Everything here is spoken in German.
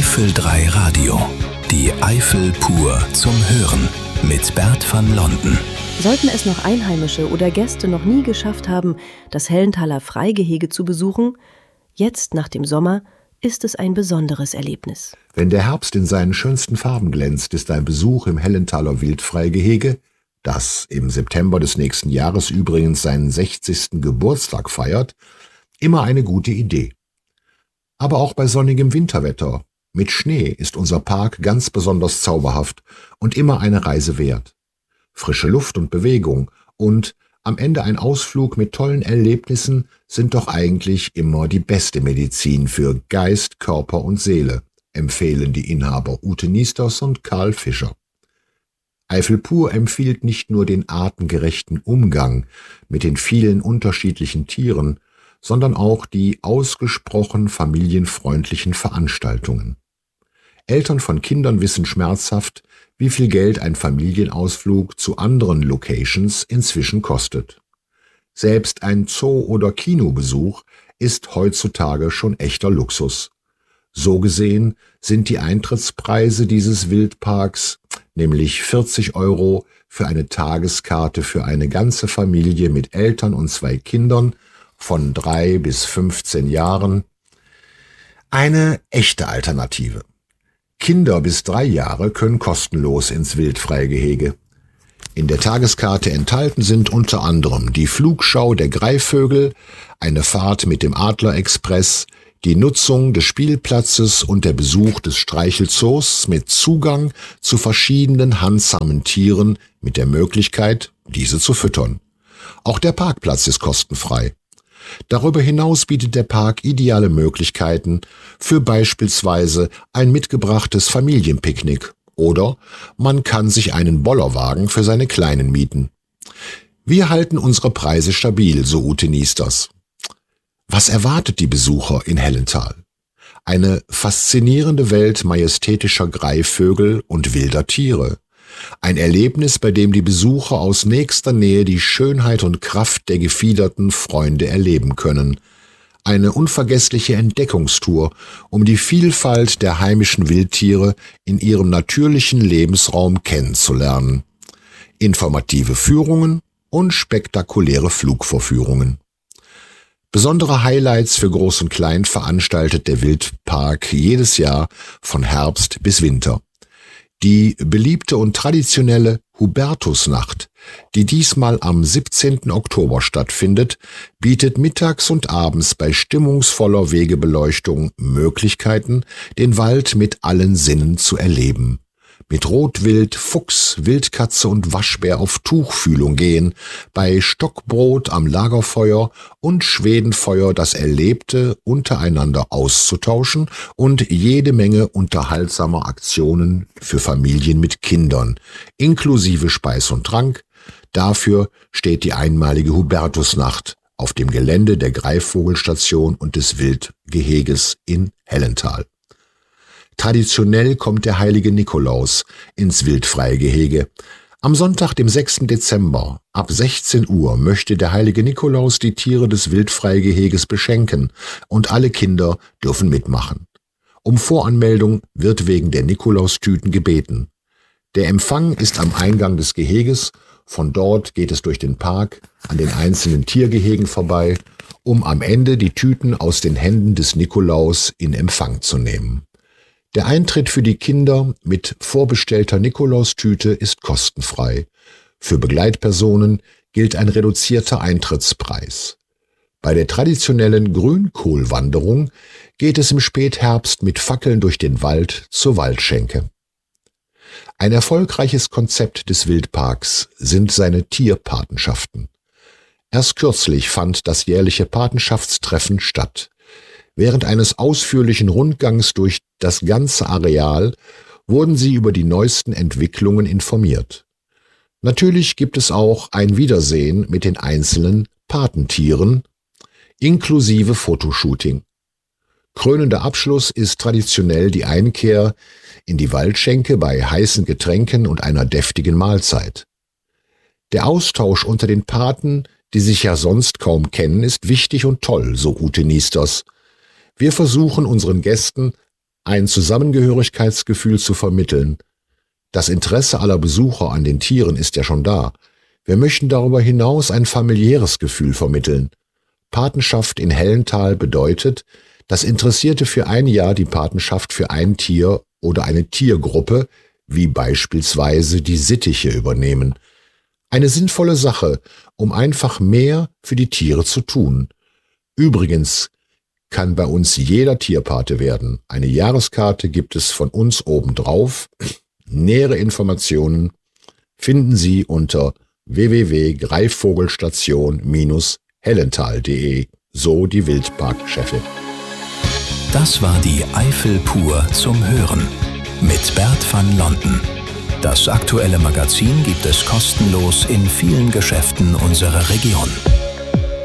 Eifel 3 Radio. Die Eifel pur zum Hören mit Bert van Londen. Sollten es noch Einheimische oder Gäste noch nie geschafft haben, das Hellenthaler Freigehege zu besuchen, jetzt nach dem Sommer ist es ein besonderes Erlebnis. Wenn der Herbst in seinen schönsten Farben glänzt, ist ein Besuch im Hellenthaler Wildfreigehege, das im September des nächsten Jahres übrigens seinen 60. Geburtstag feiert, immer eine gute Idee. Aber auch bei sonnigem Winterwetter mit Schnee ist unser Park ganz besonders zauberhaft und immer eine Reise wert. Frische Luft und Bewegung und am Ende ein Ausflug mit tollen Erlebnissen sind doch eigentlich immer die beste Medizin für Geist, Körper und Seele, empfehlen die Inhaber Ute Niesters und Karl Fischer. Eifel pur empfiehlt nicht nur den artengerechten Umgang mit den vielen unterschiedlichen Tieren, sondern auch die ausgesprochen familienfreundlichen Veranstaltungen. Eltern von Kindern wissen schmerzhaft, wie viel Geld ein Familienausflug zu anderen Locations inzwischen kostet. Selbst ein Zoo- oder Kinobesuch ist heutzutage schon echter Luxus. So gesehen sind die Eintrittspreise dieses Wildparks, nämlich 40 € für eine Tageskarte für eine ganze Familie mit Eltern und 2 Kindern von 3 bis 15 Jahren, eine echte Alternative. Kinder bis 3 Jahre können kostenlos ins Wildfreigehege. In der Tageskarte enthalten sind unter anderem die Flugschau der Greifvögel, eine Fahrt mit dem Adler-Express, die Nutzung des Spielplatzes und der Besuch des Streichelzoos mit Zugang zu verschiedenen handsamen Tieren mit der Möglichkeit, diese zu füttern. Auch der Parkplatz ist kostenfrei. Darüber hinaus bietet der Park ideale Möglichkeiten für beispielsweise ein mitgebrachtes Familienpicknick oder man kann sich einen Bollerwagen für seine Kleinen mieten. Wir halten unsere Preise stabil, so Ute Niesters. Was erwartet die Besucher in Hellenthal? Eine faszinierende Welt majestätischer Greifvögel und wilder Tiere. Ein Erlebnis, bei dem die Besucher aus nächster Nähe die Schönheit und Kraft der gefiederten Freunde erleben können. Eine unvergessliche Entdeckungstour, um die Vielfalt der heimischen Wildtiere in ihrem natürlichen Lebensraum kennenzulernen. Informative Führungen und spektakuläre Flugvorführungen. Besondere Highlights für Groß und Klein veranstaltet der Wildpark jedes Jahr von Herbst bis Winter. Die beliebte und traditionelle Hubertusnacht, die diesmal am 17. Oktober stattfindet, bietet mittags und abends bei stimmungsvoller Wegebeleuchtung Möglichkeiten, den Wald mit allen Sinnen zu erleben. Mit Rotwild, Fuchs, Wildkatze und Waschbär auf Tuchfühlung gehen, bei Stockbrot am Lagerfeuer und Schwedenfeuer das Erlebte untereinander auszutauschen und jede Menge unterhaltsamer Aktionen für Familien mit Kindern, inklusive Speis und Trank. Dafür steht die einmalige Hubertusnacht auf dem Gelände der Greifvogelstation und des Wildgeheges in Hellenthal. Traditionell kommt der heilige Nikolaus ins Wildfreigehege. Am Sonntag, dem 6. Dezember, ab 16 Uhr möchte der heilige Nikolaus die Tiere des Wildfreigeheges beschenken und alle Kinder dürfen mitmachen. Um Voranmeldung wird wegen der Nikolaustüten gebeten. Der Empfang ist am Eingang des Geheges, von dort geht es durch den Park an den einzelnen Tiergehegen vorbei, um am Ende die Tüten aus den Händen des Nikolaus in Empfang zu nehmen. Der Eintritt für die Kinder mit vorbestellter Nikolaustüte ist kostenfrei. Für Begleitpersonen gilt ein reduzierter Eintrittspreis. Bei der traditionellen Grünkohlwanderung geht es im Spätherbst mit Fackeln durch den Wald zur Waldschenke. Ein erfolgreiches Konzept des Wildparks sind seine Tierpatenschaften. Erst kürzlich fand das jährliche Patenschaftstreffen statt. Während eines ausführlichen Rundgangs durch das ganze Areal wurden sie über die neuesten Entwicklungen informiert. Natürlich gibt es auch ein Wiedersehen mit den einzelnen Patentieren, inklusive Fotoshooting. Krönender Abschluss ist traditionell die Einkehr in die Waldschenke bei heißen Getränken und einer deftigen Mahlzeit. Der Austausch unter den Paten, die sich ja sonst kaum kennen, ist wichtig und toll, so Ute Niesters. Wir versuchen unseren Gästen ein Zusammengehörigkeitsgefühl zu vermitteln. Das Interesse aller Besucher an den Tieren ist ja schon da. Wir möchten darüber hinaus ein familiäres Gefühl vermitteln. Patenschaft in Hellental bedeutet, dass Interessierte für ein Jahr die Patenschaft für ein Tier oder eine Tiergruppe, wie beispielsweise die Sittiche, übernehmen. Eine sinnvolle Sache, um einfach mehr für die Tiere zu tun. Übrigens kann bei uns jeder Tierpate werden. Eine Jahreskarte gibt es von uns obendrauf. Nähere Informationen finden Sie unter www.greifvogelstation-hellental.de, so die Wildparkchefin. Das war die Eifel pur zum Hören mit Bert van London. Das aktuelle Magazin gibt es kostenlos in vielen Geschäften unserer Region.